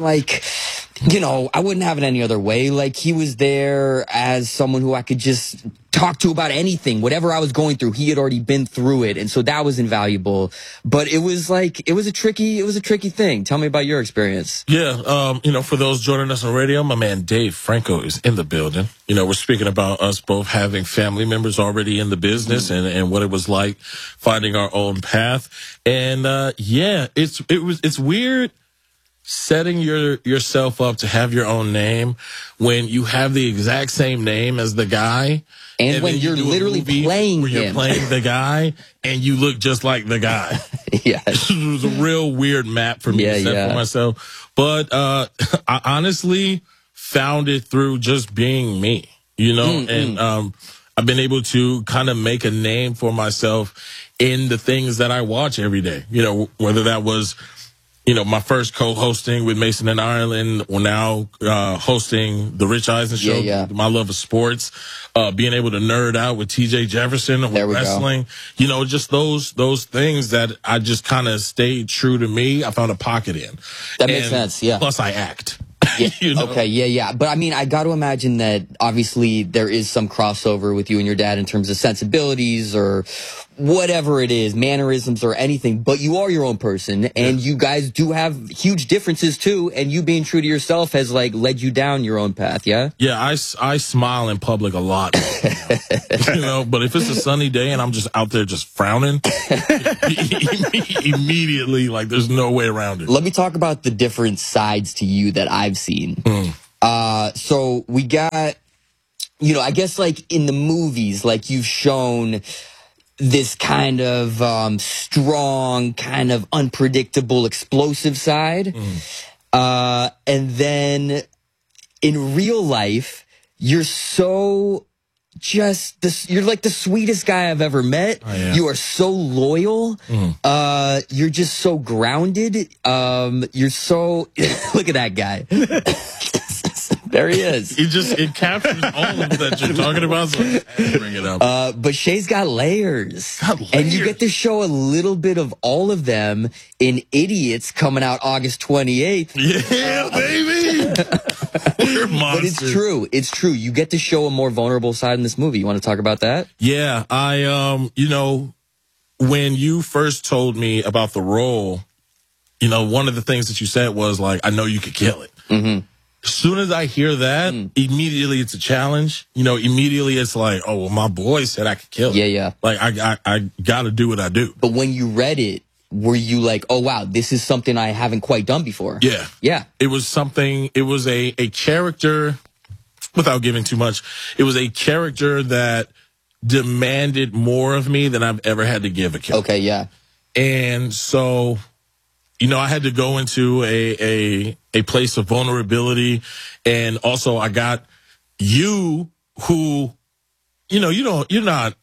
like, you know, I wouldn't have it any other way. Like, he was there as someone who I could just talk to about anything, whatever I was going through. He had already been through it, and so that was invaluable. But it was like, it was a tricky thing. Tell me about your experience. Yeah, you know, for those joining us on radio, my man Dave Franco is in the building. You know, we're speaking about us both having family members already in the business and what it was like finding our own path. And yeah, it's weird setting yourself up to have your own name when you have the exact same name as the guy. And when you're literally playing him. You're playing the guy and you look just like the guy. Yeah. It was a real weird map for me to set for myself. But I honestly found it through just being me, you know, and I've been able to kind of make a name for myself in the things that I watch every day, you know, whether that was, you know, my first co-hosting with Mason and Ireland, or now hosting the Rich Eisen Show, my love of sports, being able to nerd out with TJ Jefferson or wrestling, you know, just those things that I just kind of stayed true to me. I found a pocket in. That makes sense, yeah. Plus I act. Yeah. You know? Okay, yeah. But I mean, I got to imagine that obviously there is some crossover with you and your dad in terms of sensibilities or whatever it is, mannerisms or anything, but you are your own person, and you guys do have huge differences too, and you being true to yourself has like led you down your own path, yeah? Yeah, I smile in public a lot, you know, but if it's a sunny day and I'm just out there just frowning, immediately, like, there's no way around it. Let me talk about the different sides to you that I've seen. So we got, you know, I guess like in the movies, like you've shown this kind of strong, kind of unpredictable, explosive side. And then in real life, you're so you're like the sweetest guy I've ever met. You are so loyal. You're just so grounded. You're so, look at that guy. There he is. It captures all of that you're talking about, so I had to bring it up. But Shay's got layers. And you get to show a little bit of all of them in Idiots, coming out August 28th. Yeah, baby! We're monsters. But it's true. It's true. You get to show a more vulnerable side in this movie. You want to talk about that? Yeah, you know, when you first told me about the role, you know, one of the things that you said was like, I know you could kill it. As soon as I hear that, immediately it's a challenge. You know, immediately it's like, oh, well, my boy said I could kill it. Yeah. Like, I got to do what I do. But when you read it, were you like, oh, wow, this is something I haven't quite done before? Yeah. Yeah. It was something, it was a character, without giving too much, it was a character that demanded more of me than I've ever had to give a character. Okay, yeah. And so, you know, I had to go into a place of vulnerability, and also I got you, who, you know, you're not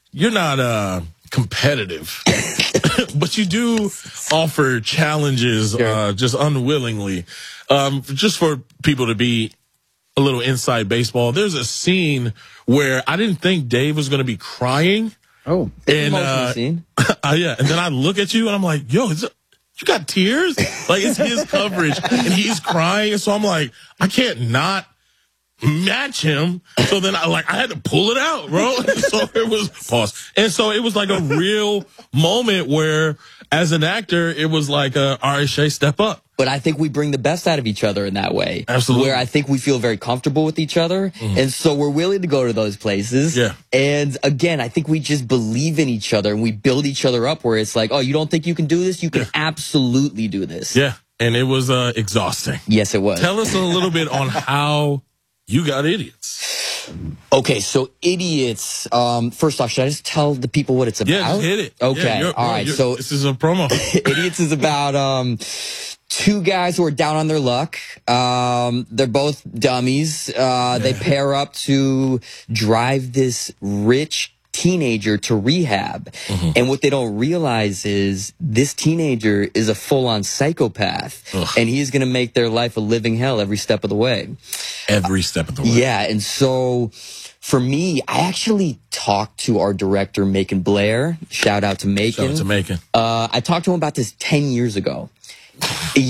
competitive, but you do offer challenges, just unwillingly, just for people to be a little inside baseball. There's a scene where I didn't think Dave was going to be crying. Oh, and scene. Yeah, and then I look at you and I'm like, yo, you got tears? Like, it's his coverage and he's crying. And so I'm like, I can't not match him. So then I had to pull it out, bro. So it was pause. And so it was like a real moment where, as an actor, it was like, all right, Shay, step up. But I think we bring the best out of each other in that way. Absolutely. Where I think we feel very comfortable with each other. And so we're willing to go to those places. Yeah. And again, I think we just believe in each other and we build each other up, where it's like, oh, you don't think you can do this? You can absolutely do this. Yeah. And it was exhausting. Yes, it was. Tell us a little bit on how you got Idiots. Okay, so Idiots, first off, should I just tell the people what it's about? Yeah, just hit it. Okay, yeah, all right. So this is a promo. Idiots is about two guys who are down on their luck. They're both dummies. They pair up to drive this rich teenager to rehab. And what they don't realize is this teenager is a full-on psychopath. And he's going to make their life a living hell every step of the way. Every step of the way. Yeah, and so for me, I actually talked to our director, Macon Blair. Shout out to Macon. Shout out to Macon. I talked to him about this 10 years ago. Yeah.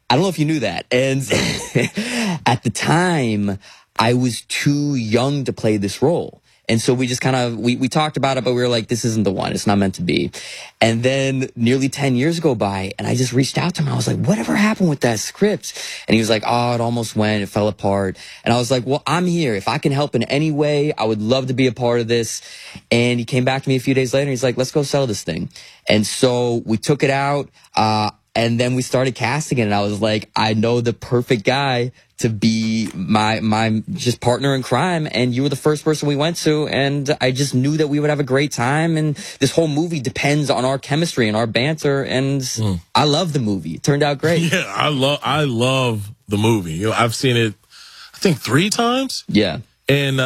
I don't know if you knew that. And at the time, I was too young to play this role. And so we just kind of, we talked about it, but we were like, this isn't the one. It's not meant to be. And then nearly 10 years go by, and I just reached out to him. I was like, whatever happened with that script? And he was like, oh, it almost went. It fell apart. And I was like, well, I'm here. If I can help in any way, I would love to be a part of this. And he came back to me a few days later, and he's like, let's go sell this thing. And so we took it out, and then we started casting it. And I was like, I know the perfect guy to be my just partner in crime, and you were the first person we went to, and I just knew that we would have a great time, and this whole movie depends on our chemistry and our banter, and I love the movie. It turned out great. Yeah, I love the movie. You know, I've seen it, I think 3 times. Yeah. And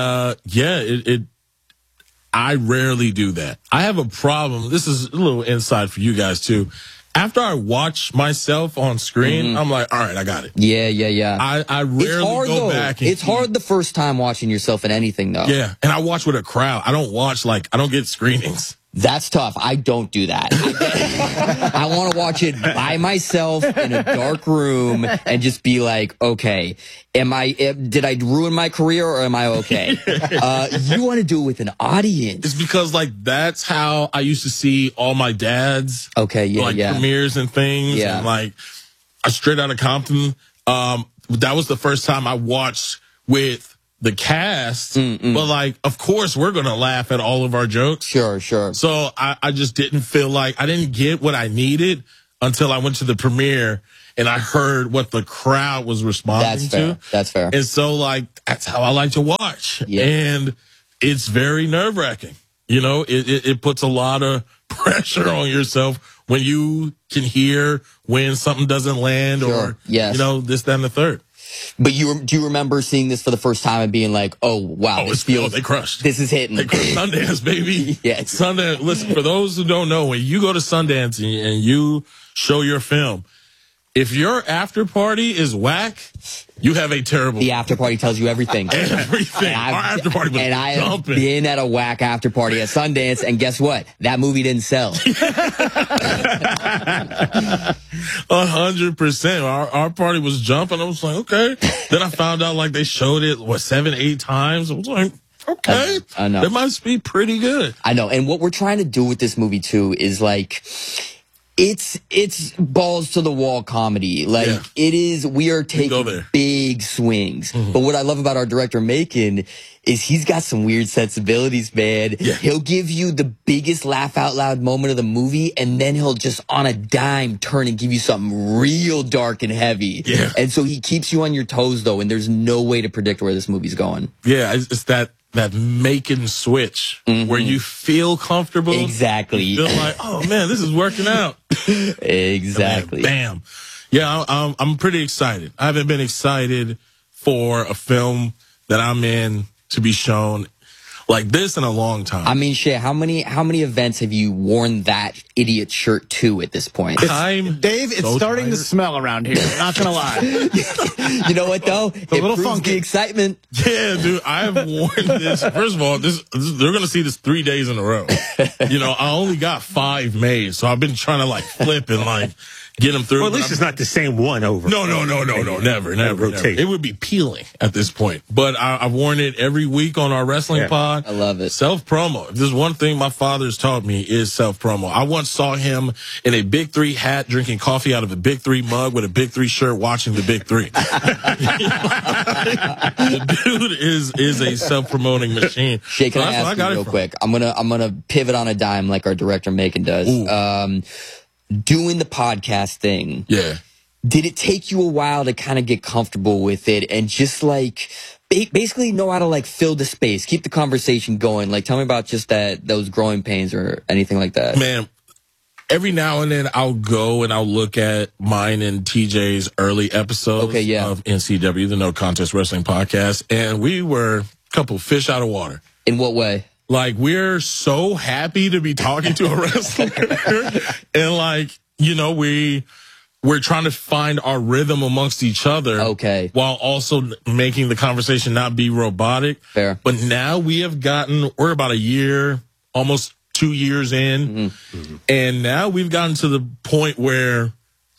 I rarely do that. I have a problem. This is a little inside for you guys too. After I watch myself on screen, I'm like, all right, I got it. Yeah. I rarely go back. It's hard the first time watching yourself in anything, though. Yeah, and I watch with a crowd. I don't get screenings. That's tough. I don't do that. I want to watch it by myself in a dark room and just be like, okay, did I ruin my career or am I okay? You want to do it with an audience. It's because that's how I used to see all my dad's premieres and things. Yeah. And I Straight Outta Compton. That was the first time I watched with the cast, but of course we're going to laugh at all of our jokes. Sure. So I just didn't feel like I didn't get what I needed until I went to the premiere and I heard what the crowd was responding to. That's fair. And so that's how I like to watch. Yeah. And it's very nerve wracking. You know, it puts a lot of pressure on yourself when you can hear when something doesn't land or, this, that, and the third. But do you remember seeing this for the first time and being like, oh, wow, they crushed. This is hitting. They crushed Sundance, baby. Yes. Sundance. Listen, for those who don't know, when you go to Sundance and you show your film, if your after party is whack, you have a terrible. The after party tells you everthing. Everything. Our after party was and I jumping. have been at a whack after party at Sundance, and guess what? That movie didn't sell. 100%. Our party was jumping. I was like, okay. Then I found out they showed it 7-8 times. I was like, okay, I know. That must be pretty good. I know. And what we're trying to do with this movie too is it's balls to the wall comedy. It is, we are taking big swings. But what I love about our director, Macon, is he's got some weird sensibilities, man. Yeah. He'll give you the biggest laugh out loud moment of the movie, and then he'll just on a dime turn and give you something real dark and heavy. Yeah. And so he keeps you on your toes, though, and there's no way to predict where this movie's going. Yeah, it's that Macon switch where you feel comfortable. Exactly. You feel like, oh man, this is working out. Exactly. Bam. Yeah, I'm pretty excited. I haven't been excited for a film that I'm in to be shown like this in a long time. I mean, Shay, how many events have you worn that idiot shirt to at this point? Dave, it's starting to smell around here. Not gonna lie. You know what though? It's a little funky. The excitement. Yeah, dude, I have worn this. First of all, they're gonna see this 3 days in a row. You know, I only got 5 made, so I've been trying to flip and get them through. Well, at least it's not the same one over. No. Never. Rotate. It would be peeling at this point. But I've worn it every week on our wrestling pod. I love it. Self-promo. If there's one thing my father's taught me is self-promo. I once saw him in a Big 3 hat drinking coffee out of a Big 3 mug with a Big 3 shirt watching the Big 3. The dude is a self-promoting machine. Shay, can I ask you real quick? I'm gonna pivot on a dime like our director Macon does. Doing the podcast thing. Yeah. Did it take you a while to kind of get comfortable with it and just basically know how to fill the space, keep the conversation going? Tell me about just those growing pains or anything like that. Man, every now and then I'll go and I'll look at mine and TJ's early episodes of NCW, the No Contest Wrestling Podcast, and we were a couple fish out of water. In what way? We're so happy to be talking to a wrestler. And we're trying to find our rhythm amongst each other. Okay. While also making the conversation not be robotic. Fair. But now we're about a year, almost 2 years in. And now we've gotten to the point where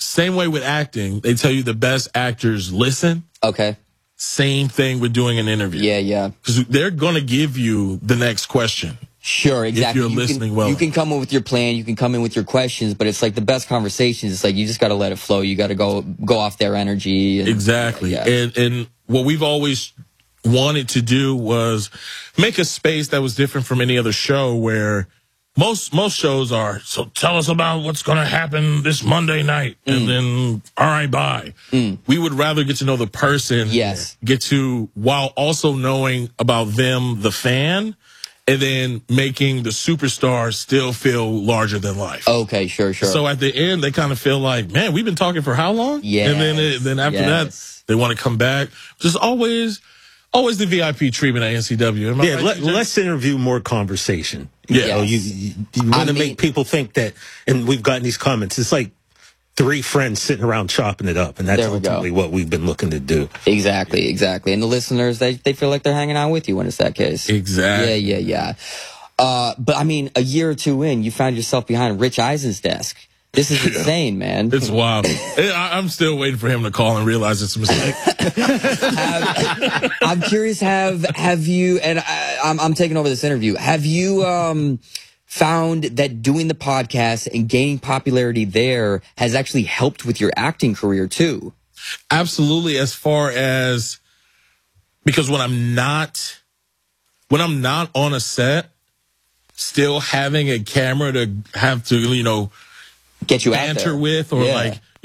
same way with acting. They tell you the best actors listen. Okay. Same thing with doing an interview. Yeah. Because they're going to give you the next question. Sure, exactly. If you're listening well. You can come in with your plan, you can come in with your questions, but it's like the best conversations. It's like you just got to let it flow. You got to go off their energy. And, exactly. Yeah. And what we've always wanted to do was make a space that was different from any other show, where most shows are, so tell us about what's going to happen this Monday night, and then, all right, bye. We would rather get to know the person. Yes. Get to, while also knowing about them, the fan, and then making the superstar still feel larger than life. Okay, sure. So at the end, they kind of feel like, man, we've been talking for how long? Yeah. And then after that, they want to come back. Just always the VIP treatment at NCW. Yeah, let's interview, more conversation. Yeah. You want to make people think that, and we've gotten these comments, it's like three friends sitting around chopping it up, and that's ultimately what we've been looking to do. Exactly. And the listeners, they feel like they're hanging out with you when it's that case. Exactly. Yeah. But I mean, a year or two in, you found yourself behind Rich Eisen's desk. This is insane, man. It's wild. I'm still waiting for him to call and realize it's a mistake. I'm curious, have you, and I'm taking over this interview, have you found that doing the podcast and gaining popularity there has actually helped with your acting career too? Absolutely. As far as, because when I'm not on a set, still having a camera to have to, get you banter with, or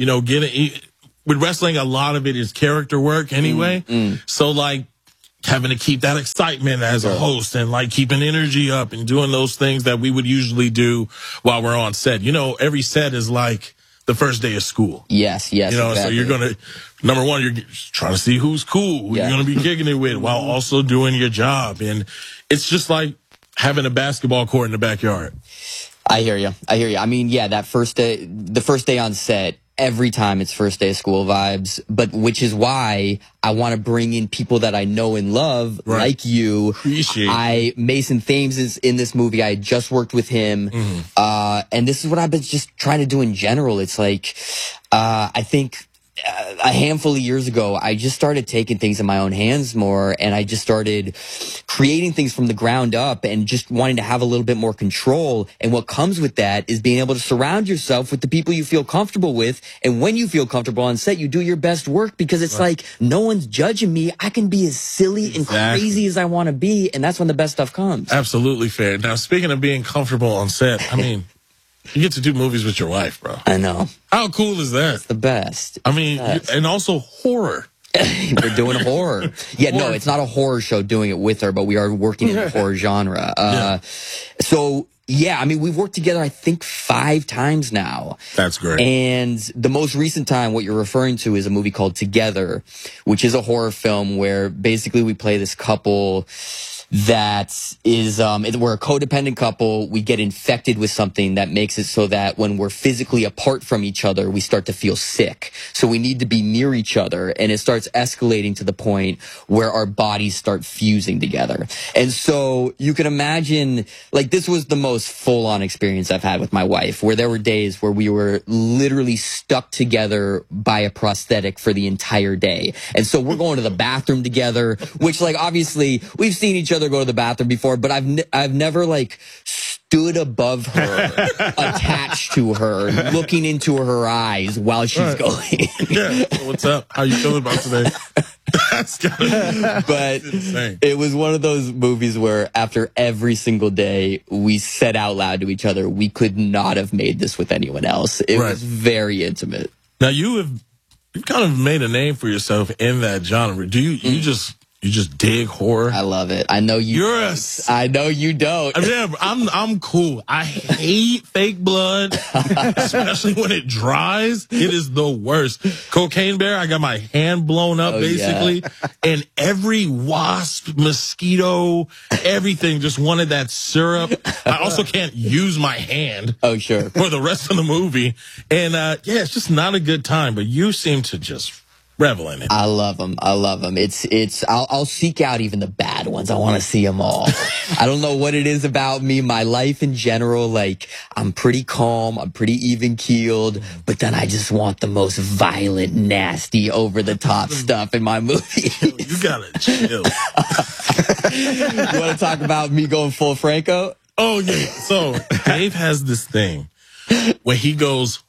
with wrestling, a lot of it is character work anyway. So like having to keep that excitement as a host, and like keeping energy up and doing those things that we would usually do while we're on set. Every set is like the first day of school. Yes. Exactly. So you're going to, number one, you're trying to see who's cool, who you're going to be kicking it with, while also doing your job. And it's just like having a basketball court in the backyard. I hear you. I mean, yeah, the first day on set, every time it's first day of school vibes, but which is why I want to bring in people that I know and love, like you. Appreciate Mason Thames is in this movie. I just worked with him. And this is what I've been just trying to do in general. It's like, I think a handful of years ago, I just started taking things in my own hands more, and I just started creating things from the ground up and just wanting to have a little bit more control. And what comes with that is being able to surround yourself with the people you feel comfortable with. And when you feel comfortable on set, you do your best work, because it's like, no one's judging me. I can be as silly and crazy as I want to be. And that's when the best stuff comes. Absolutely fair. Now, speaking of being comfortable on set, I mean, you get to do movies with your wife, bro. I know. How cool is that? It's the best. I mean, and also horror. We're doing horror. Yeah, no, it's not a horror show doing it with her, but we are working in the horror genre. So, yeah, I mean, we've worked together, I think, 5 times now. That's great. And the most recent time, what you're referring to, is a movie called Together, which is a horror film where basically we play this couple that is, we're a codependent couple. We get infected with something that makes it so that when we're physically apart from each other, we start to feel sick. So we need to be near each other, and it starts escalating to the point where our bodies start fusing together. And so you can imagine, like, this was the most full-on experience I've had with my wife, where there were days where we were literally stuck together by a prosthetic for the entire day. And so we're going to the bathroom together, which, like, obviously we've seen each other go to the bathroom before, but I've never like stood above her, attached to her, looking into her eyes while she's going. Yeah. What's up? How you feeling about today? But it was one of those movies where after every single day we said out loud to each other, we could not have made this with anyone else. It was very intimate. Now you've kind of made a name for yourself in that genre. Do you just dig horror? I love it. I know you. I know you don't. I mean, I'm cool. I hate fake blood, especially when it dries. It is the worst. Cocaine Bear, I got my hand blown up basically, and every wasp, mosquito, everything just wanted that syrup. I also can't use my hand. Oh, sure. For the rest of the movie, and it's just not a good time. But you seem to just revel in it. I love them. I'll seek out even the bad ones. I want to see them all. I don't know what it is about me, my life in general. Like, I'm pretty calm. I'm pretty even keeled, but then I just want the most violent, nasty, over the top stuff in my movie. You gotta chill. You want to talk about me going full Franco? Oh yeah. So Dave has this thing where he goes